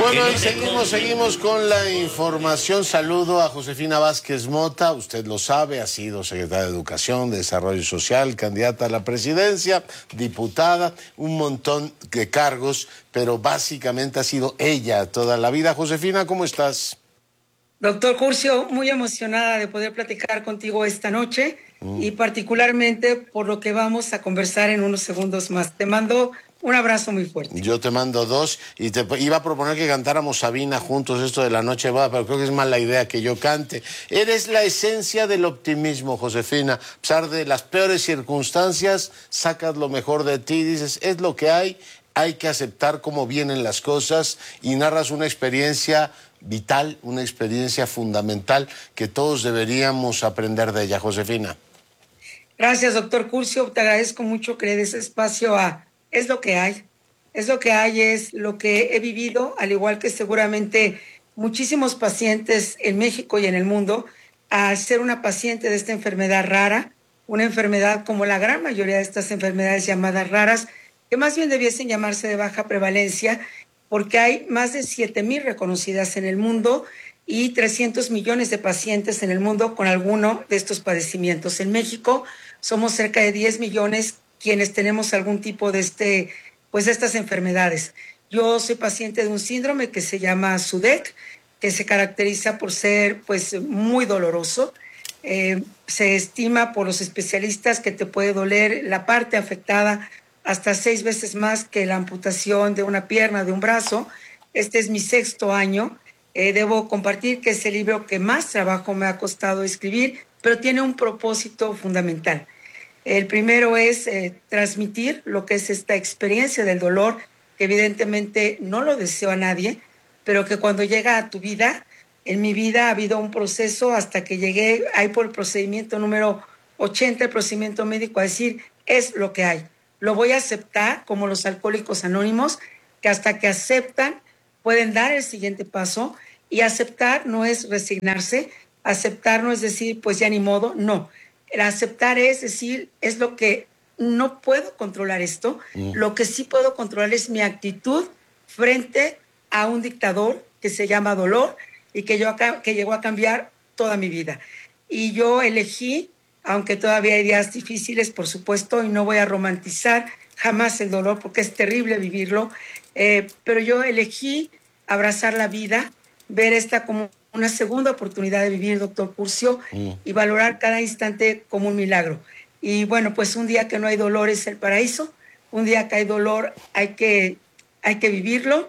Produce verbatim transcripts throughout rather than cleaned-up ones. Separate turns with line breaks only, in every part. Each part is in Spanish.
Bueno, y seguimos, seguimos con la información. Saludo a Josefina Vázquez Mota, usted lo sabe, ha sido secretaria de Educación, de Desarrollo Social, candidata a la presidencia, diputada, un montón de cargos, pero básicamente ha sido ella toda la vida. Josefina, ¿cómo estás?
Doctor Curcio, muy emocionada de poder platicar contigo esta noche mm. y particularmente por lo que vamos a conversar en unos segundos más. Te mando un abrazo muy fuerte.
Yo te mando dos y te iba a proponer que cantáramos Sabina juntos esto de la noche va, pero creo que es mala idea que yo cante. Eres la esencia del optimismo, Josefina. A pesar de las peores circunstancias, sacas lo mejor de ti, dices, es lo que hay, hay que aceptar cómo vienen las cosas y narras una experiencia vital, una experiencia fundamental que todos deberíamos aprender de ella, Josefina.
Gracias, doctor Curcio. Te agradezco mucho que le des espacio a Es lo que hay. Es lo que hay, es lo que he vivido, al igual que seguramente muchísimos pacientes en México y en el mundo, al ser una paciente de esta enfermedad rara, una enfermedad como la gran mayoría de estas enfermedades llamadas raras, que más bien debiesen llamarse de baja prevalencia, porque hay más de siete mil reconocidas en el mundo y trescientos millones de pacientes en el mundo con alguno de estos padecimientos. En México somos cerca de diez millones quienes tenemos algún tipo de, este, pues de estas enfermedades. Yo soy paciente de un síndrome que se llama S U D E C, que se caracteriza por ser pues, muy doloroso. Eh, se estima por los especialistas que te puede doler la parte afectada hasta seis veces más que la amputación de una pierna, de un brazo. Este es mi sexto año. Eh, debo compartir que es el libro que más trabajo me ha costado escribir, pero tiene un propósito fundamental. El primero es eh, transmitir lo que es esta experiencia del dolor, que evidentemente no lo deseo a nadie, pero que cuando llega a tu vida, en mi vida ha habido un proceso hasta que llegué ahí por el procedimiento número ochenta, el procedimiento médico, a decir, es lo que hay. Lo voy a aceptar como los alcohólicos anónimos, que hasta que aceptan pueden dar el siguiente paso, y aceptar no es resignarse, aceptar no es decir, pues ya ni modo, no. El aceptar es decir, es lo que no puedo controlar esto, mm. lo que sí puedo controlar es mi actitud frente a un dictador que se llama dolor y que, yo, que llegó a cambiar toda mi vida. Y yo elegí, aunque todavía hay días difíciles, por supuesto, y no voy a romantizar jamás el dolor porque es terrible vivirlo, eh, pero yo elegí abrazar la vida, ver esta como una segunda oportunidad de vivir, doctor Curcio, mm. y valorar cada instante como un milagro. Y bueno, pues un día que no hay dolor es el paraíso, un día que hay dolor hay que, hay que vivirlo,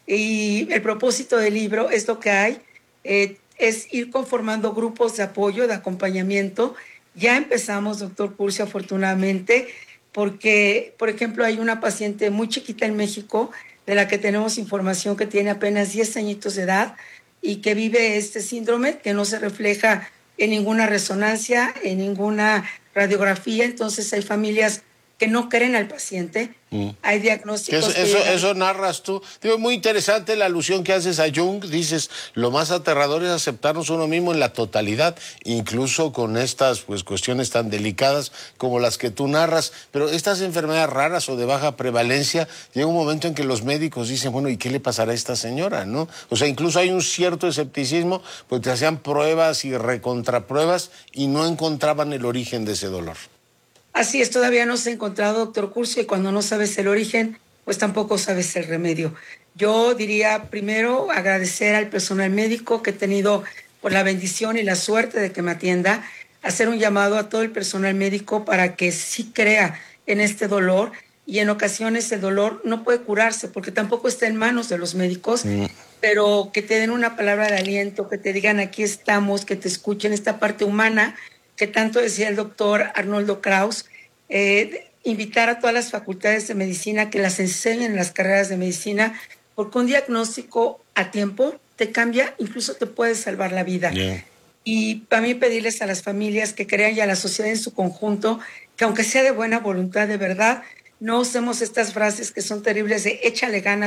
y el propósito del libro es lo que hay, eh, es ir conformando grupos de apoyo, de acompañamiento. Ya empezamos, doctor Curcio, afortunadamente, porque, por ejemplo, hay una paciente muy chiquita en México, de la que tenemos información que tiene apenas diez añitos de edad, y que vive este síndrome que no se refleja en ninguna resonancia, en ninguna radiografía. Entonces hay familias que no creen al paciente, mm. hay diagnósticos...
Eso, eso, eso narras tú. Digo, muy interesante la alusión que haces a Jung. Dices, lo más aterrador es aceptarnos uno mismo en la totalidad, incluso con estas pues, cuestiones tan delicadas como las que tú narras. Pero estas enfermedades raras o de baja prevalencia, llega un momento en que los médicos dicen, bueno, ¿y qué le pasará a esta señora? ¿No? O sea, incluso hay un cierto escepticismo, pues te hacían pruebas y recontrapruebas y no encontraban el origen de ese dolor.
Así es, todavía no se ha encontrado, doctor Curcio, y cuando no sabes el origen, pues tampoco sabes el remedio. Yo diría primero agradecer al personal médico que he tenido por la bendición y la suerte de que me atienda, hacer un llamado a todo el personal médico para que sí crea en este dolor, y en ocasiones el dolor no puede curarse porque tampoco está en manos de los médicos, mm. pero que te den una palabra de aliento, que te digan aquí estamos, que te escuchen esta parte humana, que tanto decía el doctor Arnoldo Kraus, eh, invitar a todas las facultades de medicina que las enseñen en las carreras de medicina, porque un diagnóstico a tiempo te cambia, incluso te puede salvar la vida. Yeah. Y para mí pedirles a las familias que crean y a la sociedad en su conjunto, que aunque sea de buena voluntad, de verdad, no usemos estas frases que son terribles de échale ganas,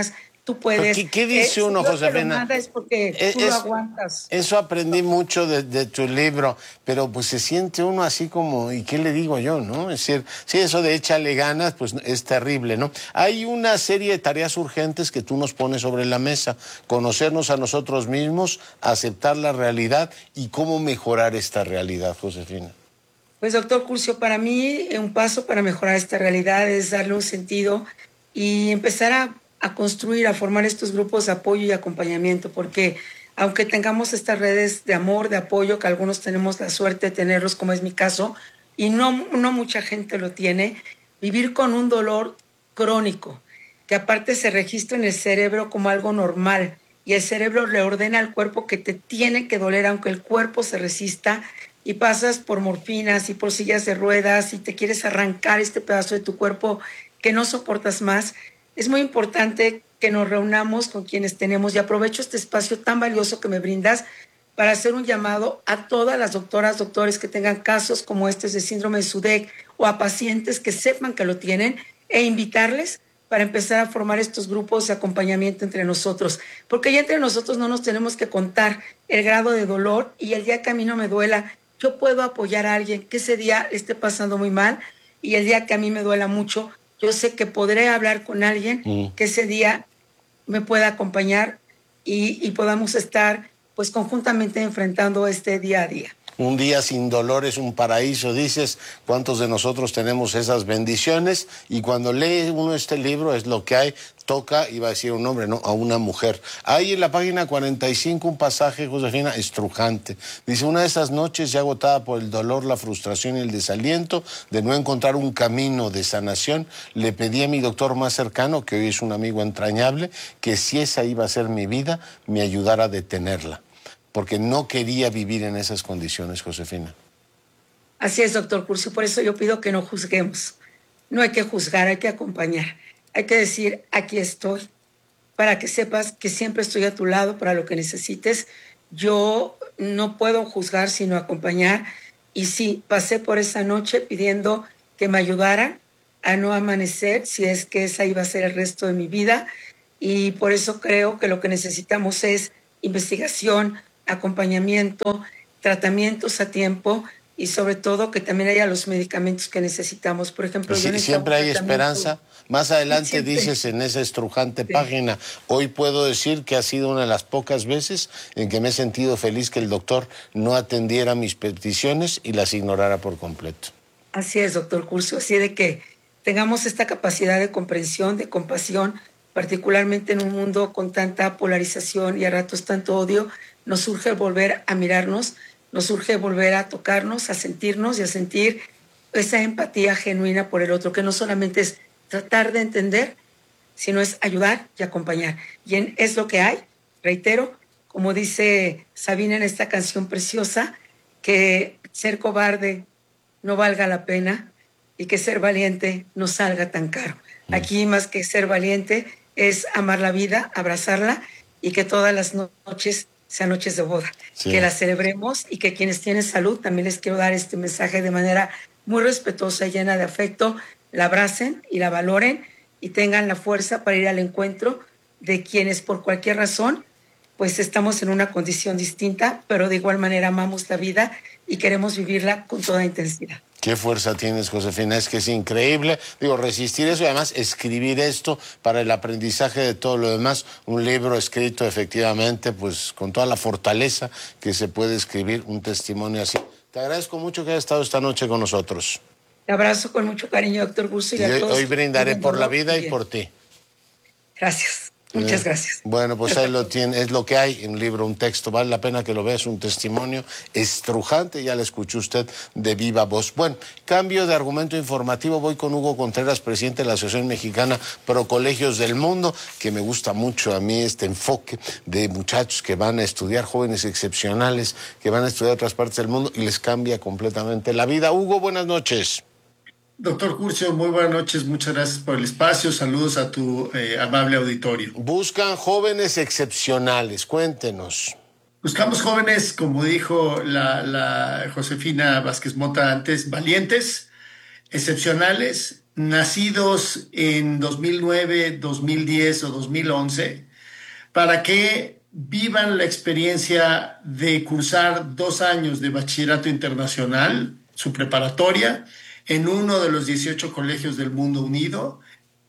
tú puedes.
¿Qué, qué dice
eh,
uno,
si Dios te lo
Josefina?
manda es porque
Es,
tú lo aguantas.
eso aprendí mucho de, de tu libro, pero pues se siente uno así como, ¿y qué le digo yo, no? Es decir, sí, eso de échale ganas, pues es terrible, ¿no? Hay una serie de tareas urgentes que tú nos pones sobre la mesa, conocernos a nosotros mismos, aceptar la realidad y cómo mejorar esta realidad, Josefina.
Pues doctor Curcio, para mí un paso para mejorar esta realidad es darle un sentido y empezar a, a construir, a formar estos grupos de apoyo y acompañamiento, porque aunque tengamos estas redes de amor, de apoyo, que algunos tenemos la suerte de tenerlos, como es mi caso, y no, no mucha gente lo tiene, vivir con un dolor crónico, que aparte se registra en el cerebro como algo normal, y el cerebro le ordena al cuerpo que te tiene que doler, aunque el cuerpo se resista, y pasas por morfinas y por sillas de ruedas y te quieres arrancar este pedazo de tu cuerpo que no soportas más, es muy importante que nos reunamos con quienes tenemos, y aprovecho este espacio tan valioso que me brindas para hacer un llamado a todas las doctoras, doctores que tengan casos como este de síndrome de SUDEC o a pacientes que sepan que lo tienen, e invitarles para empezar a formar estos grupos de acompañamiento entre nosotros, porque ya entre nosotros no nos tenemos que contar el grado de dolor, y el día que a mí no me duela, yo puedo apoyar a alguien que ese día le esté pasando muy mal, y el día que a mí me duela mucho, yo sé que podré hablar con alguien mm. que ese día me pueda acompañar y, y podamos estar pues conjuntamente enfrentando este día a día.
Un día sin dolor es un paraíso, dices. ¿Cuántos de nosotros tenemos esas bendiciones? Y cuando lee uno este libro es lo que hay. Toca, iba a decir un hombre, no, a una mujer. Hay en la página cuarenta y cinco un pasaje, Josefina, estrujante. Dice, una de esas noches ya agotada por el dolor, la frustración y el desaliento de no encontrar un camino de sanación, le pedí a mi doctor más cercano, que hoy es un amigo entrañable, que si esa iba a ser mi vida, me ayudara a detenerla. Porque no quería vivir en esas condiciones, Josefina.
Así es, doctor Curcio, por eso yo pido que no juzguemos. No hay que juzgar, hay que acompañar. Hay que decir, aquí estoy, para que sepas que siempre estoy a tu lado para lo que necesites. Yo no puedo juzgar, sino acompañar. Y sí, pasé por esa noche pidiendo que me ayudaran a no amanecer, si es que esa iba a ser el resto de mi vida. Y por eso creo que lo que necesitamos es investigación, acompañamiento, tratamientos a tiempo, y sobre todo que también haya los medicamentos que necesitamos. Por ejemplo,
sí,
yo
siempre hay esperanza. Más adelante siempre dices en esa estrujante sí. página, hoy puedo decir que ha sido una de las pocas veces en que me he sentido feliz que el doctor no atendiera mis peticiones y las ignorara por completo.
Así es, doctor Curcio, así de que tengamos esta capacidad de comprensión, de compasión, particularmente en un mundo con tanta polarización y a ratos tanto odio. Nos urge volver a mirarnos, nos urge volver a tocarnos, a sentirnos y a sentir esa empatía genuina por el otro, que no solamente es tratar de entender, sino es ayudar y acompañar. Y en Es lo que hay, reitero, como dice Sabina en esta canción preciosa, que ser cobarde no valga la pena y que ser valiente no salga tan caro. Aquí más que ser valiente es amar la vida, abrazarla, y que todas las noches sean noches de boda, sí. que las celebremos, y que quienes tienen salud, también les quiero dar este mensaje de manera muy respetuosa y llena de afecto, la abracen y la valoren y tengan la fuerza para ir al encuentro de quienes por cualquier razón pues estamos en una condición distinta, pero de igual manera amamos la vida y queremos vivirla con toda intensidad.
Qué fuerza tienes, Josefina, es que es increíble. Digo, resistir eso y además escribir esto para el aprendizaje de todo lo demás. Un libro escrito efectivamente, pues con toda la fortaleza que se puede escribir un testimonio así. Te agradezco mucho que hayas estado esta noche con nosotros.
Te abrazo con mucho cariño, doctor Curcio. Y,
y
a
hoy,
todos
hoy brindaré por la vida y por ti.
Gracias. Muchas gracias.
Bueno, pues ahí lo tiene, es lo que hay en un libro, un texto, vale la pena que lo veas, un testimonio estrujante, ya lo escuchó usted de viva voz. Bueno, cambio de argumento informativo, voy con Hugo Contreras, presidente de la Asociación Mexicana Pro Colegios del Mundo, que me gusta mucho a mí este enfoque de muchachos que van a estudiar, jóvenes excepcionales, que van a estudiar otras partes del mundo y les cambia completamente la vida. Hugo, buenas noches.
Doctor Curcio, muy buenas noches, muchas gracias por el espacio, saludos a tu eh, amable auditorio.
Buscan jóvenes excepcionales, cuéntenos.
Buscamos jóvenes, como dijo la, la Josefina Vázquez Mota antes, valientes, excepcionales, nacidos en dos mil nueve, dos mil diez o dos mil once, para que vivan la experiencia de cursar dos años de bachillerato internacional, su preparatoria, en uno de los dieciocho colegios del mundo unido,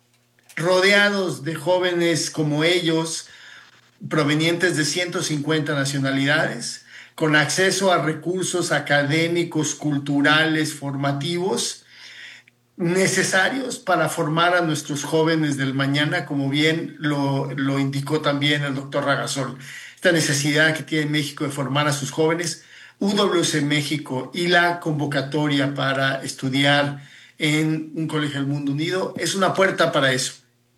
rodeados de jóvenes como ellos, provenientes de ciento cincuenta nacionalidades, con acceso a recursos académicos, culturales, formativos, necesarios para formar a nuestros jóvenes del mañana, como bien lo, lo indicó también el doctor Ragasol. Esta necesidad que tiene México de formar a sus jóvenes, U W C México y la convocatoria para estudiar en un colegio del mundo unido es una puerta para eso.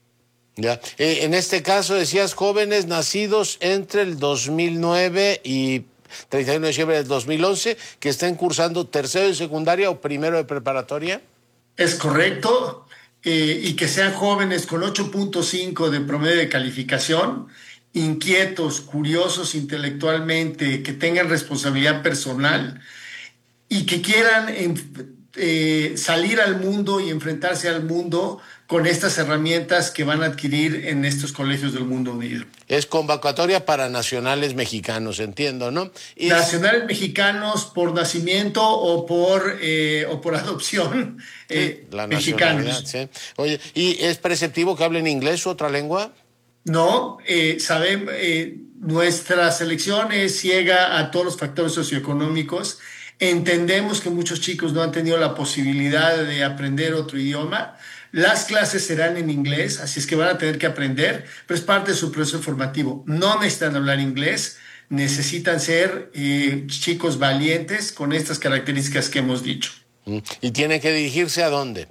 Ya. Eh, en este caso decías jóvenes nacidos entre el dos mil nueve y treinta y uno de diciembre del dos mil once que estén cursando tercero de secundaria o primero de preparatoria.
Es correcto, eh, y que sean jóvenes con ocho punto cinco de promedio de calificación, inquietos, curiosos intelectualmente, que tengan responsabilidad personal y que quieran eh, salir al mundo y enfrentarse al mundo con estas herramientas que van a adquirir en estos colegios del mundo unido.
Es convocatoria para nacionales mexicanos, entiendo, ¿no? Y
nacionales mexicanos por nacimiento o por, eh, o por adopción, eh,
la
mexicanos.
¿Sí? Oye, ¿y es preceptivo que hablen inglés u otra lengua?
No, eh, sabemos, eh, nuestra selección es ciega a todos los factores socioeconómicos. Entendemos que muchos chicos no han tenido la posibilidad de aprender otro idioma. Las clases serán en inglés, así es que van a tener que aprender, pero es parte de su proceso formativo. No necesitan hablar inglés, necesitan ser eh, chicos valientes con estas características que hemos dicho.
¿Y tienen que dirigirse a dónde?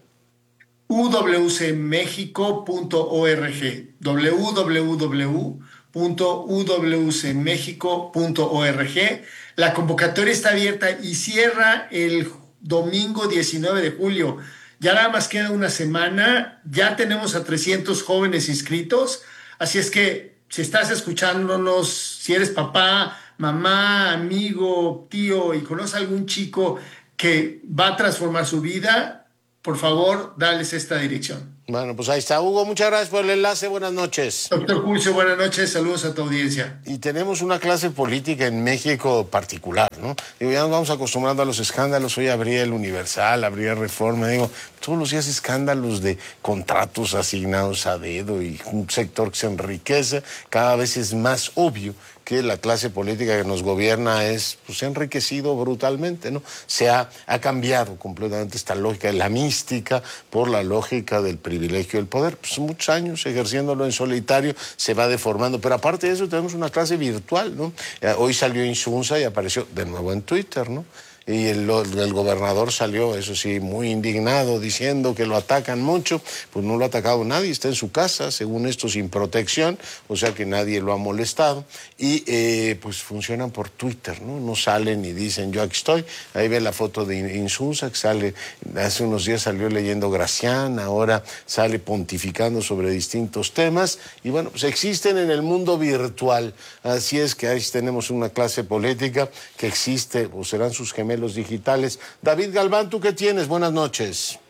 u w c mexico punto org, w w w punto u w c mexico punto org. La convocatoria está abierta y cierra el domingo diecinueve de julio. Ya nada más queda una semana, ya tenemos a trescientos jóvenes inscritos, así es que si estás escuchándonos, si eres papá, mamá, amigo, tío y conoces a algún chico que va a transformar su vida, por favor, dales esta dirección.
Bueno, pues ahí está. Hugo, muchas gracias por el enlace. Buenas noches.
Doctor Curcio, buenas noches. Saludos a tu audiencia.
Y tenemos una clase política en México particular, ¿no? Digo, ya nos vamos acostumbrando a los escándalos. Hoy habría el Universal, habría Reforma. Digo, todos los días escándalos de contratos asignados a dedo y un sector que se enriquece. Cada vez es más obvio que la clase política que nos gobierna es, pues, se ha enriquecido brutalmente, ¿no? Se ha, ha cambiado completamente esta lógica de la mística por la lógica del privilegio del poder. Pues muchos años ejerciéndolo en solitario se va deformando, pero aparte de eso tenemos una clase virtual, ¿no? Eh, hoy salió Insunza y apareció de nuevo en Twitter, ¿no? Y el, el gobernador salió, eso sí, muy indignado, diciendo que lo atacan mucho. Pues no lo ha atacado nadie, está en su casa, según esto, sin protección, o sea que nadie lo ha molestado. Y eh, pues funcionan por Twitter, ¿no? No salen y dicen, yo aquí estoy. Ahí ve la foto de Insunza, que sale, hace unos días salió leyendo Gracián, ahora sale pontificando sobre distintos temas. Y bueno, pues existen en el mundo virtual. Así es que ahí tenemos una clase política que existe, o serán sus gemelos los digitales. David Galván, ¿tú qué tienes? Buenas noches.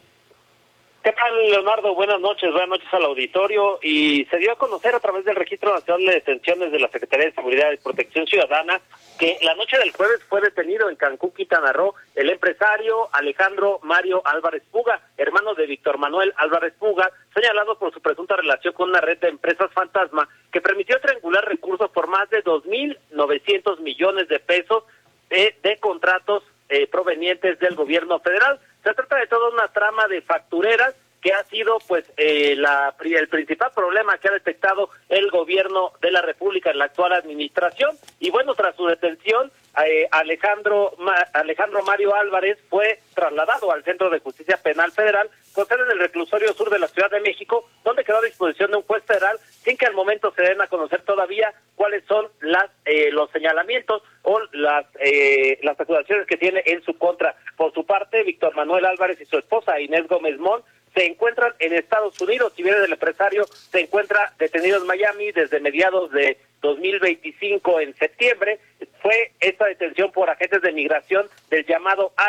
¿Qué tal, Leonardo? Buenas noches, buenas noches al auditorio. Y se dio a conocer a través del Registro Nacional de Detenciones de la Secretaría de Seguridad y Protección Ciudadana que la noche del jueves fue detenido en Cancún, Quintana Roo, el empresario Alejandro Mario Álvarez Puga, hermano de Víctor Manuel Álvarez Puga, señalado por su presunta relación con una red de empresas fantasma que permitió triangular recursos por más de dos mil novecientos millones de pesos de, de contratos Eh, provenientes del gobierno federal. Se trata de toda una trama de factureras que ha sido pues eh, la el principal problema que ha detectado el gobierno de la República en la actual administración. Y bueno, tras su detención, eh, Alejandro Ma, Alejandro Mario Álvarez fue trasladado al Centro de Justicia Penal Federal, con sede en el reclusorio sur de la Ciudad de México, donde quedó a disposición de un juez federal, sin que al momento se den a conocer todavía cuáles son las eh, los señalamientos o las eh, las acusaciones que tiene en su contra. Por su parte, Víctor Manuel Álvarez y su esposa Inés Gómez Mont se encuentran en Estados Unidos. Si bien el empresario se encuentra detenido en Miami desde mediados de dos mil veinticinco, en septiembre, fue esta detención por agentes de migración del llamado ICE,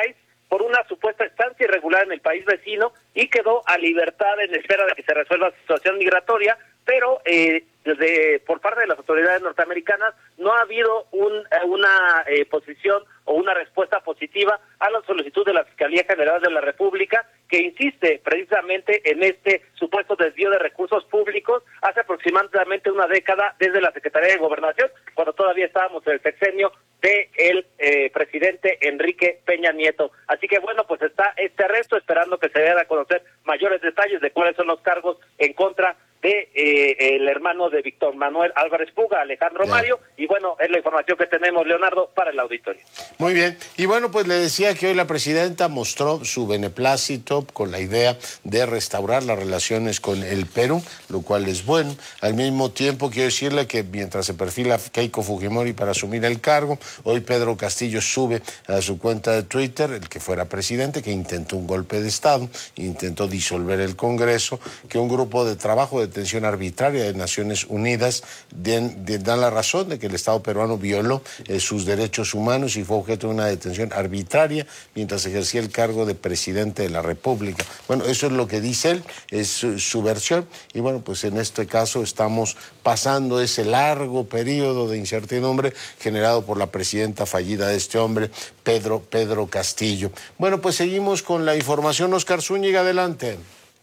por una supuesta estancia irregular en el país vecino y quedó a libertad en espera de que se resuelva su situación migratoria, pero eh, desde por parte de las autoridades norteamericanas no ha habido un, una eh, posición o una respuesta positiva a la solicitud de la Fiscalía General de la República, que insiste precisamente en este supuesto desvío de recursos públicos hace aproximadamente una década desde la Secretaría de Gobernación, cuando todavía estábamos en el sexenio de el eh, presidente Enrique Peña Nieto. Así que bueno, pues está este arresto, esperando que se den a conocer mayores detalles de cuáles son los cargos en contra de eh, el hermano de Víctor Manuel Álvarez Puga, Alejandro yeah. Mario, y bueno, es la información que tenemos, Leonardo, para el auditorio.
Muy bien, y bueno, pues le decía que hoy la presidenta mostró su beneplácito con la idea de restaurar las relaciones con el Perú, lo cual es bueno. Al mismo tiempo, quiero decirle que mientras se perfila Keiko Fujimori para asumir el cargo, hoy Pedro Castillo sube a su cuenta de Twitter, el que fuera presidente, que intentó un golpe de Estado, intentó disolver el Congreso, que un grupo de trabajo de detención arbitraria de Naciones Unidas den, den, dan la razón de que el Estado peruano violó eh, sus derechos humanos y fue objeto de una detención arbitraria mientras ejercía el cargo de presidente de la República. Bueno, eso es lo que dice él, es su, su versión, y bueno, pues en este caso estamos pasando ese largo periodo de incertidumbre generado por la presidenta fallida de este hombre, Pedro, Pedro Castillo. Bueno, pues seguimos con la información. Oscar Zúñiga, adelante.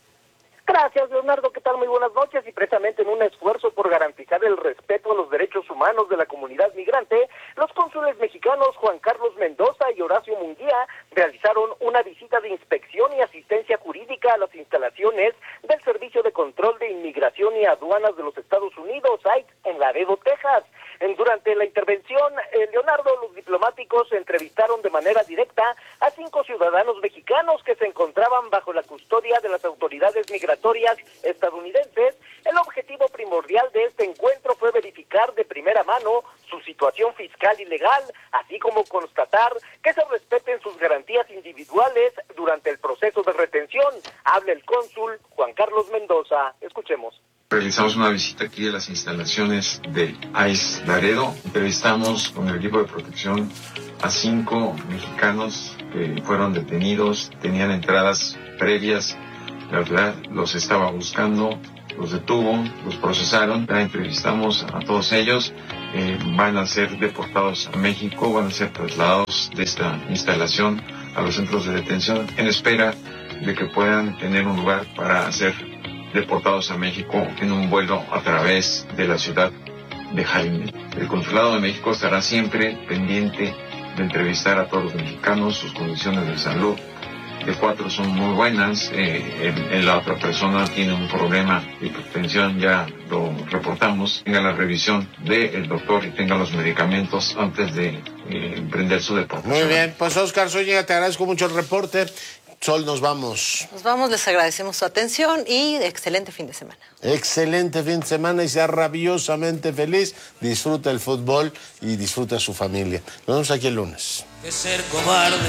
Gracias, Leonardo. ¿Qué tal? Muy buenas noches. Y precisamente en un esfuerzo por garantizar el respeto a los derechos humanos de la comunidad migrante, los cónsules mexicanos Juan Carlos Mendoza y Horacio Munguía realizaron una visita de inspección y asistencia jurídica a las instalaciones del Servicio de Control de Inmigración y Aduanas de los Estados Unidos, I C E, en Laredo, Texas. Durante la intervención, eh, Leonardo, los diplomáticos entrevistaron de manera directa a cinco ciudadanos mexicanos que se encontraban bajo la custodia de las autoridades migratorias estadounidenses. El objetivo primordial de este encuentro fue verificar de primera mano su situación fiscal y legal, así como constatar que se respeten sus garantías individuales durante el proceso de retención. Habla el cónsul Juan Carlos Mendoza. Escuchemos.
Realizamos una visita aquí a las instalaciones de I C E Laredo. Entrevistamos con el equipo de protección a cinco mexicanos que fueron detenidos, tenían entradas previas, la verdad los estaba buscando, los detuvo, los procesaron, ya entrevistamos a todos ellos, eh, van a ser deportados a México, van a ser trasladados de esta instalación a los centros de detención en espera de que puedan tener un lugar para hacer deportados a México en un vuelo a través de la ciudad de Jaime. El Consulado de México estará siempre pendiente de entrevistar a todos los mexicanos, sus condiciones de salud. De cuatro son muy buenas, eh, el, el, la otra persona tiene un problema de hipertensión, ya lo reportamos. Tenga la revisión del doctor y tenga los medicamentos antes de eh, emprender su deportación.
Muy bien, pues Oscar Zúñiga, te agradezco mucho el reporte. Sol, nos vamos.
Nos vamos, les agradecemos su atención y excelente fin de semana.
Excelente fin de semana y sea rabiosamente feliz. Disfruta el fútbol y disfruta a su familia. Nos vemos aquí el lunes.
Que ser cobarde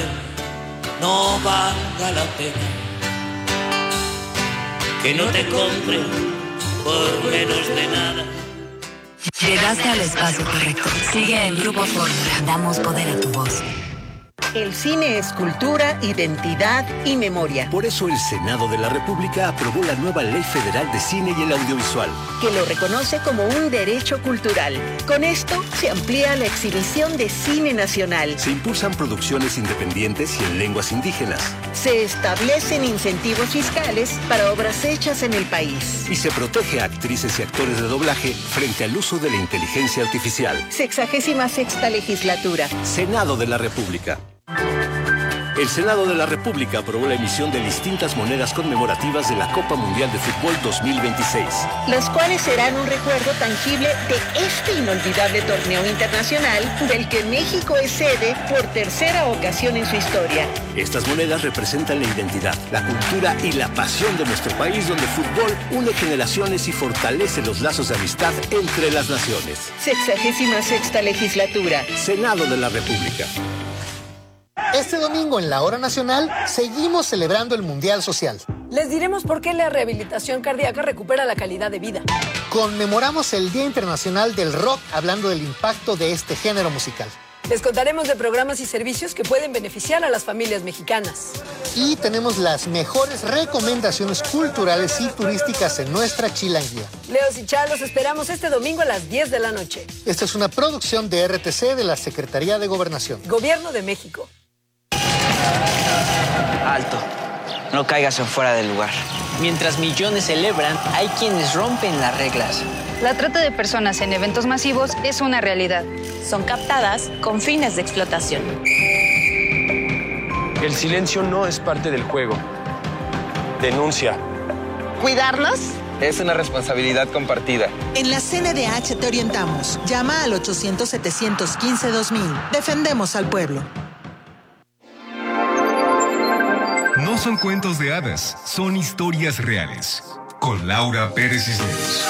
no valga la pena. Que no te compren por menos de nada.
Llegaste al espacio correcto. Sigue en Grupo Fórmula. Damos poder a tu voz.
El cine es cultura, identidad y memoria.
Por eso el Senado de la República aprobó la nueva Ley Federal de Cine y el Audiovisual,
que lo reconoce como un derecho cultural. Con esto se amplía la exhibición de cine nacional.
Se impulsan producciones independientes y en lenguas indígenas.
Se establecen incentivos fiscales para obras hechas en el país.
Y se protege a actrices y actores de doblaje frente al uso de la inteligencia artificial.
Sexagésima sexta legislatura.
Senado de la República. El Senado de la República aprobó la emisión de distintas monedas conmemorativas de la Copa Mundial de Fútbol dos mil veintiséis.
Las cuales serán un recuerdo tangible de este inolvidable torneo internacional del que México es sede por tercera ocasión en su historia.
Estas monedas representan la identidad, la cultura y la pasión de nuestro país, donde el fútbol une generaciones y fortalece los lazos de amistad entre las naciones.
Sexagésima sexta legislatura.
Senado de la República.
Este domingo en la Hora Nacional seguimos celebrando el Mundial Social.
Les diremos por qué la rehabilitación cardíaca recupera la calidad de vida.
Conmemoramos el Día Internacional del Rock hablando del impacto de este género musical.
Les contaremos de programas y servicios que pueden beneficiar a las familias mexicanas.
Y tenemos las mejores recomendaciones culturales y turísticas en nuestra chilanguía.
Leos y Char, los esperamos este domingo a las diez de la noche.
Esta es una producción de R T C de la Secretaría de Gobernación.
Gobierno de México.
Alto. No caigas en fuera del lugar. Mientras millones celebran, hay quienes rompen las reglas.
La trata de personas en eventos masivos es una realidad.
Son captadas con fines de explotación.
El silencio no es parte del juego. Denuncia.
¿Cuidarlos?
Es una responsabilidad compartida.
En la C N D H te orientamos. Llama al ochocientos, setecientos quince, dos mil. Defendemos al pueblo.
No son cuentos de hadas, son historias reales. Con Laura Pérez Cisneros.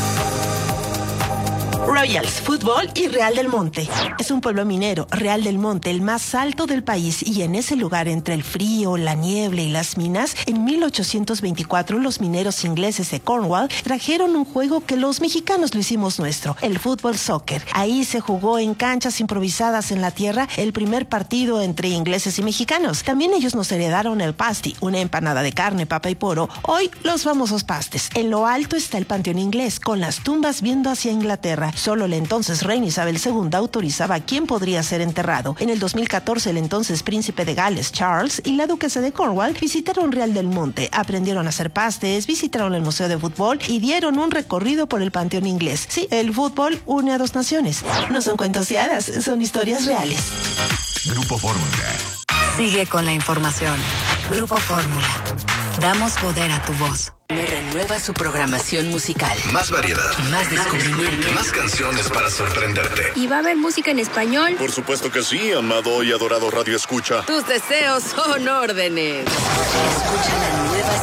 Royals, Fútbol y Real del Monte. Es un pueblo minero, Real del Monte, el más alto del país, y en ese lugar, entre el frío, la niebla y las minas, en mil ochocientos veinticuatro los mineros ingleses de Cornwall trajeron un juego que los mexicanos lo hicimos nuestro, el fútbol soccer. Ahí se jugó en canchas improvisadas en la tierra el primer partido entre ingleses y mexicanos. También ellos nos heredaron el pasty, una empanada de carne, papa y poro. Hoy los famosos pastes. En lo alto está el panteón inglés, con las tumbas viendo hacia Inglaterra. Solo la entonces reina Isabel segunda autorizaba a quién podría ser enterrado. En el dos mil catorce, el entonces príncipe de Gales, Charles, y la duquesa de Cornwall visitaron Real del Monte, aprendieron a hacer pastes, visitaron el museo de fútbol y dieron un recorrido por el panteón inglés. Sí, el fútbol une a dos naciones. No son cuentos de hadas, son historias reales.
Grupo Fórmula.
Sigue con la información. Grupo Fórmula. Damos poder a tu voz.
Me renueva su programación musical.
Más variedad.
Más descubrimiento.
Más canciones para sorprenderte.
¿Y va a haber música en español?
Por supuesto que sí, amado y adorado Radio Escucha.
Tus deseos son órdenes. Escucha la nueva